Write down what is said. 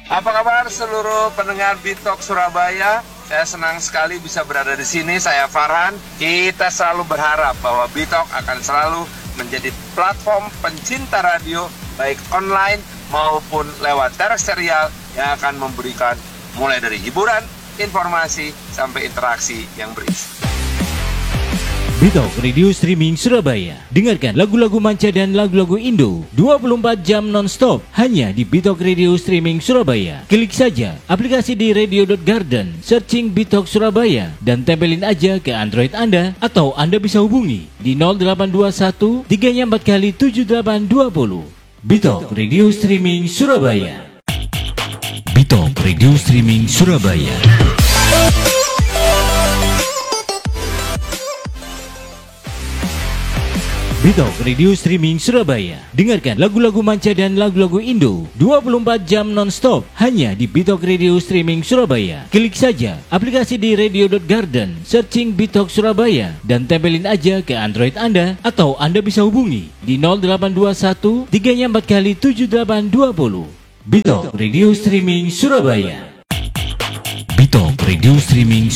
Apa kabar seluruh pendengar Bitok Surabaya? Saya senang sekali bisa berada di sini. Saya Farhan. Kita selalu berharap bahwa Bitok akan selalu menjadi platform pencinta radio baik online maupun lewat terestrial yang akan memberikan mulai dari hiburan, informasi sampai interaksi yang berisi. Bitok Radio Streaming Surabaya. Dengarkan lagu-lagu manca dan lagu-lagu Indo 24 jam non-stop hanya di Bitok Radio Streaming Surabaya. Klik saja aplikasi di radio.garden, searching Bitok Surabaya dan tempelin aja ke Android Anda, atau Anda bisa hubungi di 0821 3 kali 7820. Bitok Radio Streaming Surabaya. Bitok Radio Streaming Surabaya. Bitok Radio Streaming Surabaya. Dengarkan lagu-lagu manca dan lagu-lagu Indo 24 jam non-stop hanya di Bitok Radio Streaming Surabaya. Klik saja aplikasi di radio.garden, searching Bitok Surabaya dan tempelin aja ke Android Anda, atau Anda bisa hubungi di 0821 3 kali 7820. Bitok Radio Streaming Surabaya. Bitok Radio Streaming